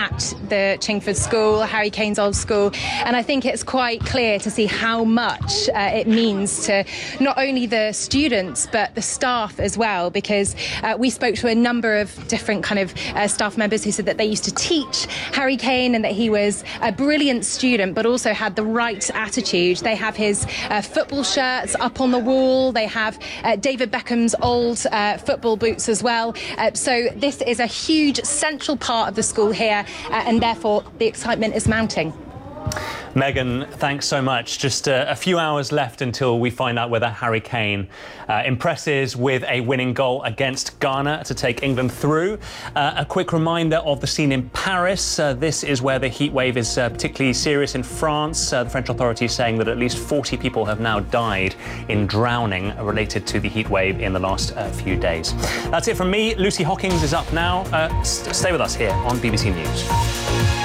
at the Chingford School, Harry Kane's old school, and I think it's quite clear to see how much it means to not only the students but the staff as well, because we spoke to a number of different kind of staff members who said that they used to teach Harry Kane and that he was a brilliant student but also had the right attitude. They have his football shirts up on the wall, they have David Beckham's old football boots as well. So this is a huge central part of the school here, and therefore the excitement is mounting. Megan, thanks so much. Just a few hours left until we find out whether Harry Kane impresses with a winning goal against Ghana to take England through. A quick reminder of the scene in Paris. This is where the heat wave is particularly serious in France. The French authorities saying that at least 40 people have now died in drowning related to the heat wave in the last few days. That's it from me. Lucy Hockings is up now. Stay with us here on BBC News.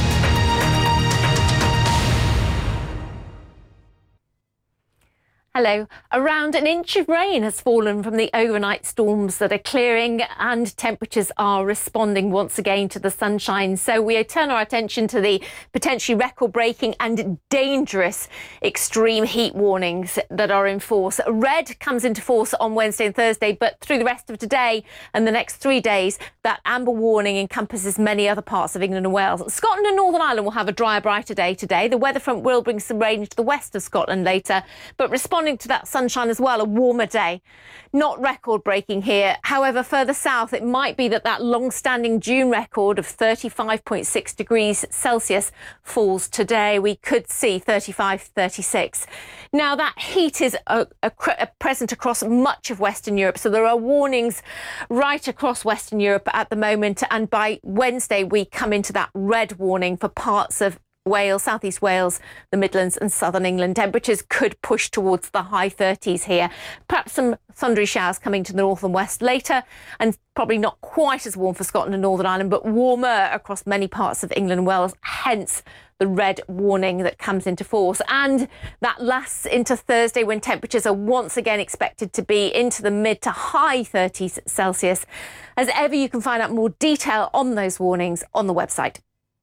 Hello. Around an inch of rain has fallen from the overnight storms that are clearing, and temperatures are responding once again to the sunshine. So we turn our attention to the potentially record-breaking and dangerous extreme heat warnings that are in force. Red comes into force on Wednesday and Thursday, but through the rest of today and the next 3 days, that amber warning encompasses many other parts of England and Wales. Scotland and Northern Ireland will have a drier, brighter day today. The weather front will bring some rain to the west of Scotland later, but responding to that sunshine as well, a warmer day. Not record-breaking here. However, further south, it might be that long-standing June record of 35.6 degrees Celsius falls today. We could see 35, 36. Now, that heat is present across much of Western Europe, so there are warnings right across Western Europe at the moment, and by Wednesday we come into that red warning for parts of Wales, South East Wales, the Midlands and Southern England. Temperatures could push towards the high 30s here. Perhaps some thundery showers coming to the north and west later, and probably not quite as warm for Scotland and Northern Ireland, but warmer across many parts of England and Wales, hence the red warning that comes into force. And that lasts into Thursday, when temperatures are once again expected to be into the mid to high 30s Celsius. As ever, you can find out more detail on those warnings on the website.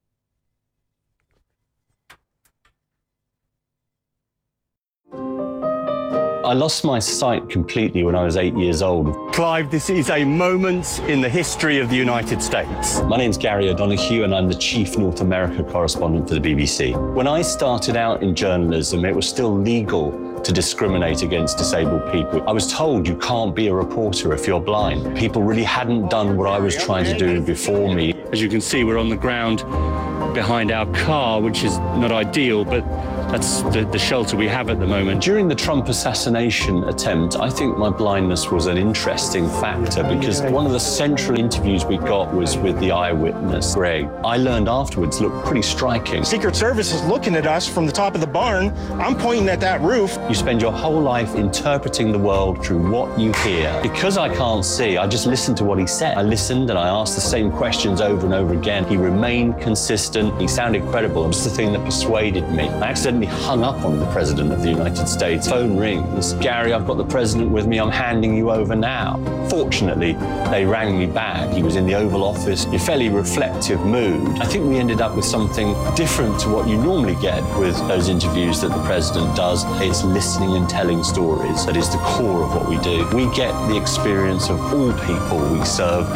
I lost my sight completely when I was 8 years old. Clive, this is a moment in the history of the United States. My name's Gary O'Donoghue and I'm the Chief North America correspondent for the BBC. When I started out in journalism, it was still legal to discriminate against disabled people. I was told you can't be a reporter if you're blind. People really hadn't done what I was trying to do before me. As you can see, we're on the ground behind our car, which is not ideal, but that's the shelter we have at the moment. During the Trump assassination attempt, I think my blindness was an interesting factor, because one of the central interviews we got was with the eyewitness, Greg. I learned afterwards looked pretty striking. Secret Service is looking at us from the top of the barn. I'm pointing at that roof. You spend your whole life interpreting the world through what you hear. Because I can't see, I just listened to what he said. I listened and I asked the same questions over and over again. He remained consistent. He sounded credible. It was the thing that persuaded me. I accidentally hung up on the President of the United States. Phone rings. Gary, I've got the President with me. I'm handing you over now. Fortunately, they rang me back. He was in the Oval Office, in a fairly reflective mood. I think we ended up with something different to what you normally get with those interviews that the President does. It's listening and telling stories. That is the core of what we do. We get the experience of all people we serve.